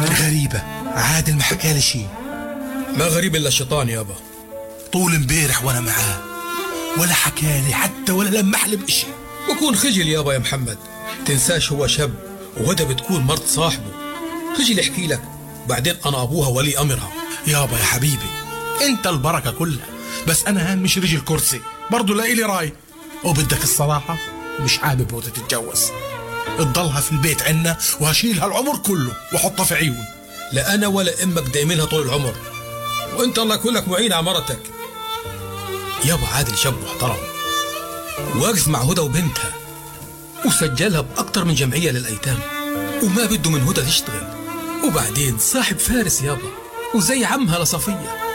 غريبة، عادل ما حكالي شيء. ما غريب إلا الشيطان يابا. طول امبارح وانا معاه ولا حكالي حتى ولا لمح لي بإشي. بكون خجل يابا يا محمد، تنساش هو شاب وهذا بتكون مرت صاحبه. خجل يحكي لك، بعدين أنا أبوها ولي أمرها. يابا يا حبيبي انت البركة كلها، بس انا هان مش رجل كرسي، برضو لا إلي راي. وبدك الصراحة مش حابب هدى تتجوز، تضلها في البيت عنا وهشيلها العمر كله واحطها في عيون. لا أنا ولا أمك دايمينها طول العمر، وانت الله يكون لك معين على مرتك. يابا عادل شاب محترم، واقف مع هدى وبنتها، وسجلها بأكتر من جمعية للأيتام، وما بده من هدى تشتغل. وبعدين صاحب فارس يابا، وزي عمها لصفية.